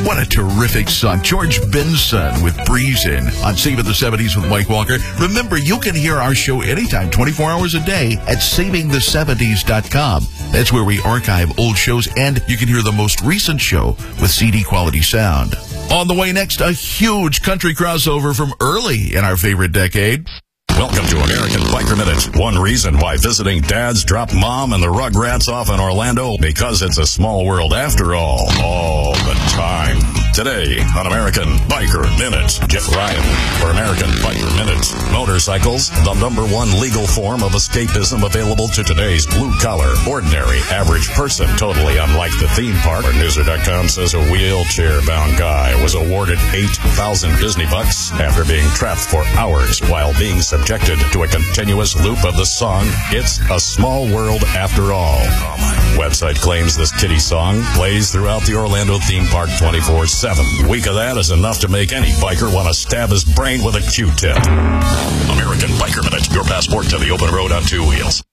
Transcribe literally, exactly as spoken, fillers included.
What a terrific song. George Benson with Breezin' on Saving the seventies with Mike Walker. Remember, you can hear our show anytime, twenty-four hours a day at saving the seventies dot com. That's where we archive old shows, and you can hear the most recent show with C D quality sound. On the way next, a huge country crossover from early in our favorite decade. Welcome to American Biker Minute. One reason why visiting dads drop mom and the Rugrats off in Orlando, because it's a small world after all, all the time. Today on American Biker Minute, Jeff Ryan for American Biker Minute. Motorcycles, the number one legal form of escapism available to today's blue-collar, ordinary, average person. Totally unlike the theme park. Newser dot com says a wheelchair-bound guy was awarded eight thousand Disney bucks after being trapped for hours while being subjected to a continuous loop of the song, It's a Small World After All. Oh my. Website claims this kiddie song plays throughout the Orlando theme park twenty-four seven. A week of that is enough to make any biker want to stab his brain with a Q-tip. American Biker Minute, your passport to the open road on two wheels.